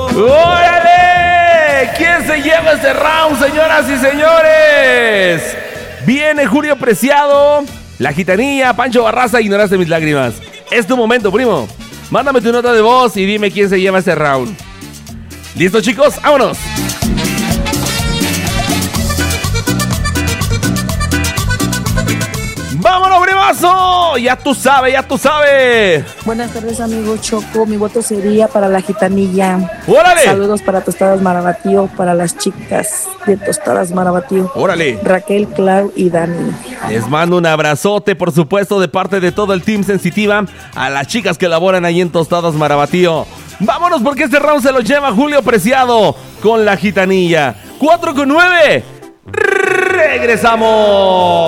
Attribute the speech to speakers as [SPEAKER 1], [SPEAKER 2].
[SPEAKER 1] ¡Órale! ¿Quién se lleva este round, señoras y señores? Viene Julio Preciado, La Gitanilla, Pancho Barraza, Ignoraste mis lágrimas. Es tu momento, primo. Mándame tu nota de voz y dime quién se lleva este round. ¿Listo, chicos? ¡Vámonos! ¡Vámonos, primazo! Ya tú sabes, ya tú sabes.
[SPEAKER 2] Buenas tardes, amigo Choco. Mi voto sería para La Gitanilla.
[SPEAKER 1] ¡Órale!
[SPEAKER 2] Saludos para Tostadas Marabatío, para las chicas de Tostadas Marabatío.
[SPEAKER 1] ¡Órale!
[SPEAKER 2] Raquel, Clau y Dani.
[SPEAKER 1] Les mando un abrazote, por supuesto, de parte de todo el Team Sensitiva, a las chicas que laboran ahí en Tostadas Marabatío. Vámonos porque este round se lo lleva Julio Preciado con La Gitanilla. 4 con 9. Regresamos.